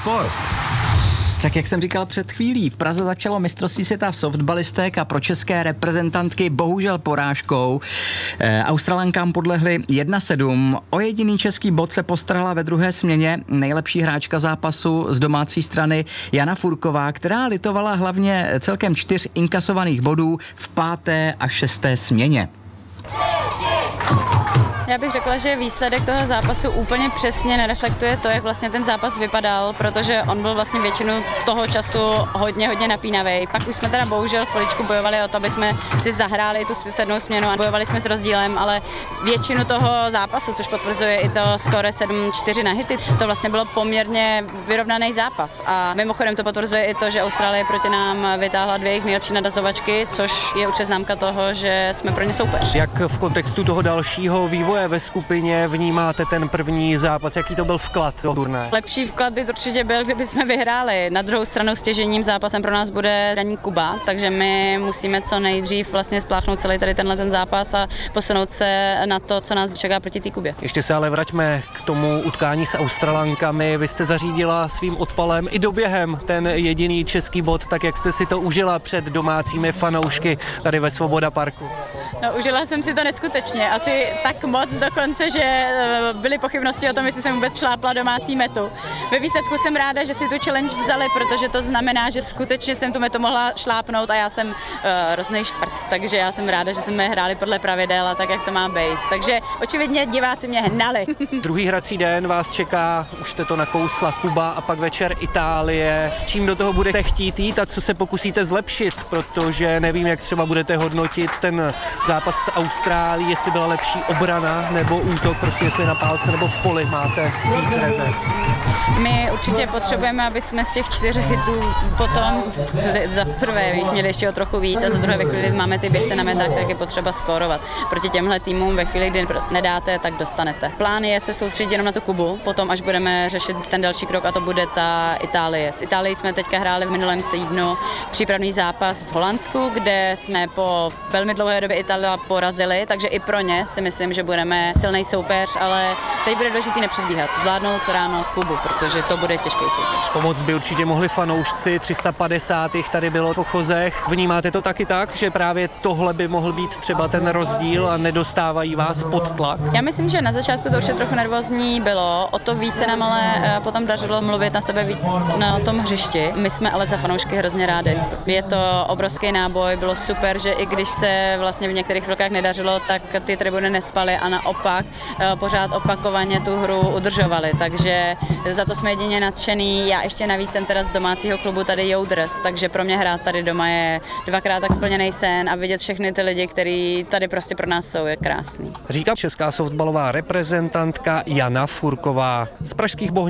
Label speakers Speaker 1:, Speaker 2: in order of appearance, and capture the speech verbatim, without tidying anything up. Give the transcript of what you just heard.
Speaker 1: sport.
Speaker 2: Tak jak jsem říkal před chvílí, v Praze začalo mistrovství světa softbalistek a pro české reprezentantky bohužel porážkou. E, Australankám podlehli jedna sedm. O jediný český bod se postarala ve druhé směně nejlepší hráčka zápasu z domácí strany Jana Furková, která litovala hlavně celkem čtyř inkasovaných bodů v páté a šesté směně.
Speaker 3: Já bych řekla, že výsledek toho zápasu úplně přesně nereflektuje to, jak vlastně ten zápas vypadal, protože on byl vlastně většinu toho času hodně, hodně napínavý. Pak už jsme teda bohužel chviličku bojovali o to, aby jsme si zahráli tu sedmou směnu a bojovali jsme s rozdílem, ale většinu toho zápasu, což potvrzuje i to skóre sedm čtyři na hity, to vlastně bylo poměrně vyrovnaný zápas. A mimochodem to potvrzuje i to, že Austrálie proti nám vytáhla dvě jejich nejlepší nadazovačky, což je určitě známka toho, že jsme pro ně soupeř.
Speaker 4: Jak v kontextu toho dalšího vývoje ve skupině vnímáte ten první zápas? Jaký to byl vklad do turnaje?
Speaker 3: Lepší vklad by to určitě byl, kdyby jsme vyhráli. Na druhou stranu stěžejním zápasem pro nás bude hraní Kuba, takže my musíme co nejdřív vlastně spláchnout celý tady tenhle ten zápas a posunout se na to, co nás čeká proti té Kubě.
Speaker 4: Ještě se ale vraťme k tomu utkání s Australankami. Vy jste zařídila svým odpalem i doběhem ten jediný český bod, tak jak jste si to užila před domácími fanoušky tady ve Svoboda parku?
Speaker 3: No, užila jsem si to neskutečně, asi tak moc dokonce, že byly pochybnosti o tom, jestli jsem vůbec šlápla domácí metu. Ve výsledku jsem ráda, že si tu challenge vzali, protože to znamená, že skutečně jsem tu metu mohla šlápnout a já jsem uh, hrozný šprt, takže já jsem ráda, že jsme hráli podle pravidel a tak, jak to má být. Takže očividně diváci mě hnali.
Speaker 4: Druhý hrací den vás čeká, už jste to nakousla, Kuba a pak večer Itálie. S čím do toho budete chtít jít a co se pokusíte zlepšit, protože nevím, jak třeba budete hodnotit ten zápas s Austrálií, jestli byla lepší obrana nebo útok, prostě jestli na pálce nebo v poli máte víc rezerv.
Speaker 3: My určitě potřebujeme, aby jsme z těch čtyř hitů potom za prvé měli ještě o trochu víc a za druhé ve chvíli, kdy máme ty běžce na metách, tak je potřeba skórovat. Proti těmhle týmům ve chvíli, kdy nedáte, tak dostanete. Plán je se soustředit jenom na tu Kubu, potom až budeme řešit ten další krok a to bude ta Itálie. S Itálií jsme teďka hráli v minulém týdnu přípravný zápas v Holandsku, kde jsme po velmi dlouhé době Itálie porazili, takže i pro ně si myslím, že budeme silný soupeř, ale teď bude důležitý nepředbíhat, zvládnout ráno Kubu, protože to bude těžký soupeř.
Speaker 4: Pomoc by určitě mohli fanoušci, tři sta padesát jich tady bylo v Ochozech. Vnímáte to taky tak, že právě tohle by mohl být třeba ten rozdíl a nedostávají vás pod tlak?
Speaker 3: Já myslím, že na začátku to určitě trochu nervózní bylo, o to více nám ale potom dařilo mluvit na sebe víc na tom hřišti. My jsme ale za fanoušky hrozně rádi. Je to obrovský náboj, bylo super, že i když se vlastně v některých chvilkách nedařilo, tak ty tribuny nespaly a naopak pořád opakovaně tu hru udržovali, takže za to jsme jedině nadšený. Já ještě navíc jsem teda z domácího klubu tady Joudres, takže pro mě hrát tady doma je dvakrát tak splněný sen a vidět všechny ty lidi, kteří tady prostě pro nás jsou, je krásný.
Speaker 4: Říká česká softbalová reprezentantka Jana Furková z pražských Bohnic.